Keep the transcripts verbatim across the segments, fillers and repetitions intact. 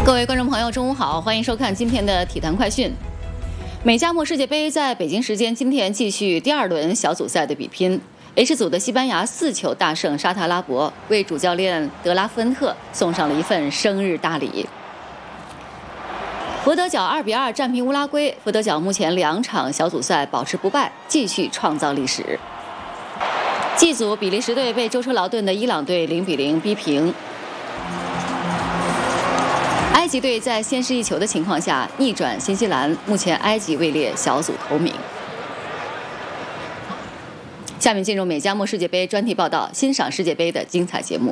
各位观众朋友，中午好，欢迎收看今天的体坛快讯。美加墨世界杯在北京时间今天继续第二轮小组赛的比拼。H 组的西班牙四球大胜沙特阿拉伯，为主教练德拉夫恩特送上了一份生日大礼。佛得角二比二战平乌拉圭，佛得角目前两场小组赛保持不败，继续创造历史。G 组比利时队被舟车劳顿的伊朗队零比零逼平。埃及队在先失一球的情况下逆转新西兰，目前埃及位列小组头名。下面进入美加墨世界杯专题报道，欣赏世界杯的精彩节目。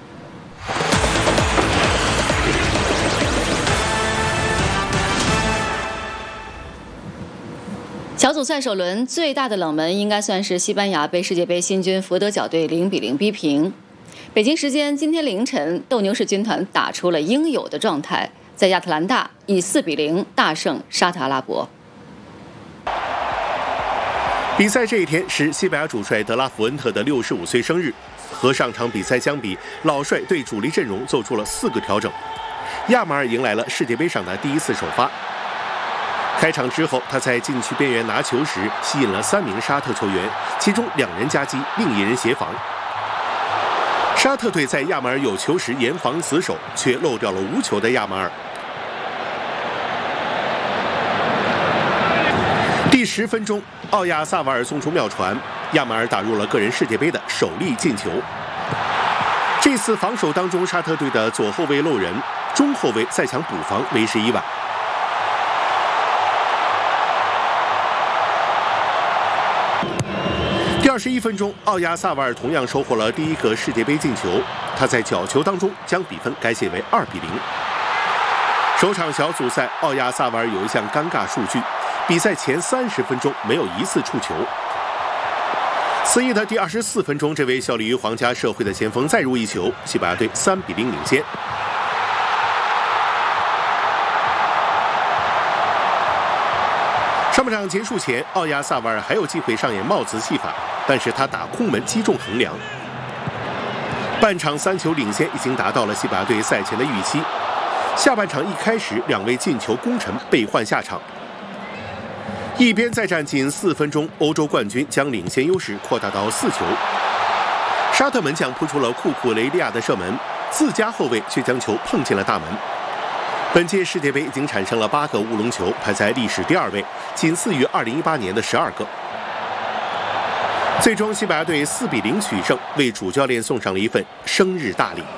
小组赛首轮最大的冷门应该算是西班牙被世界杯新军佛得角队零比零逼平。北京时间今天凌晨，斗牛士军团打出了应有的状态，在亚特兰大以四比零大胜沙特阿拉伯。 比赛这一天是西班牙主帅德拉福恩特的六十五岁生日，和上场比赛相比，老帅对主力阵容做出了四个调整。亚马尔迎来了世界杯上的第一次首发。开场之后，他在禁区边缘拿球时吸引了三名沙特球员，其中两人夹击，另一人协防。沙特队在亚马尔有球时严防死守，却漏掉了无球的亚马尔。第十分钟，奥亚萨瓦尔送出妙传，亚马尔打入了个人世界杯的首粒进球。这次防守当中，沙特队的左后卫漏人，中后卫再抢补防，为时已晚。第二十一分钟，奥亚萨瓦尔同样收获了第一个世界杯进球，他在角球当中将比分改写为二比零。首场小组赛，奥亚萨瓦尔有一项尴尬数据，比赛前三十分钟没有一次触球。次役的第二十四分钟，这位效力于皇家社会的前锋再入一球，西班牙队三比零领先。上半场结束前，奥亚萨瓦尔还有机会上演帽子戏法，但是他打空门击中横梁。半场三球领先已经达到了西班牙队赛前的预期。下半场一开始，两位进球功臣被换下场。一边再战仅四分钟，欧洲冠军将领先优势扩大到四球。沙特门将扑出了库库雷利亚的射门，自家后卫却将球碰进了大门。本届世界杯已经产生了八个乌龙球，排在历史第二位，仅次于二零一八年的十二个。最终，西班牙队四比零取胜，为主教练送上了一份生日大礼。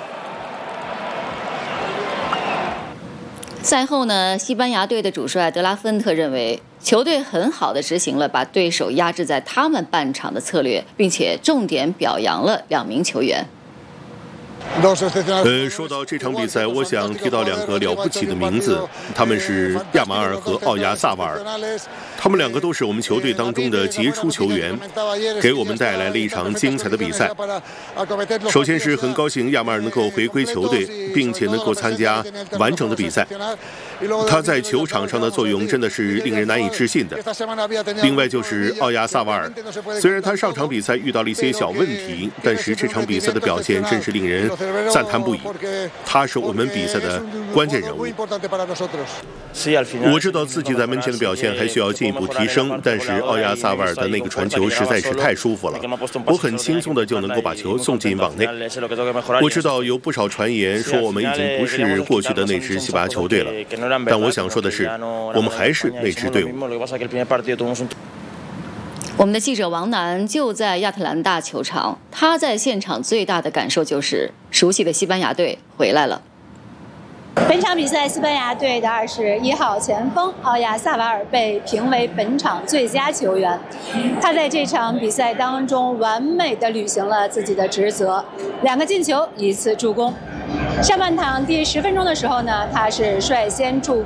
赛后呢，西班牙队的主帅德拉夫恩特认为，球队很好地执行了把对手压制在他们半场的策略，并且重点表扬了两名球员。 呃，说到这场比赛，我想提到两个了不起的名字，他们是亚马尔和奥亚萨瓦尔，他们两个都是我们球队当中的杰出球员，给我们带来了一场精彩的比赛。首先是很高兴亚马尔能够回归球队，并且能够参加完整的比赛，他在球场上的作用真的是令人难以置信的。另外就是奥亚萨瓦尔，虽然他上场比赛遇到了一些小问题，但是这场比赛的表现真是令人赞叹不已，他是我们比赛的关键人物。我知道自己在门前的表现还需要进一步提升，但是奥亚萨瓦尔的那个传球实在是太舒服了，我很轻松的就能够把球送进网内。我知道有不少传言说我们已经不是过去的那支西班牙球队了，但我想说的是，我们还是那支队伍。 我们的记者王楠就在亚特兰大球场，他在现场最大的感受就是熟悉的西班牙队回来了。 本场比赛，西班牙队的二十一号前锋奥亚萨瓦尔被评为本场最佳球员。他在这场比赛当中完美地履行了自己的职责，两个进球，一次助攻。上半场第十分钟的时候呢，他是率先助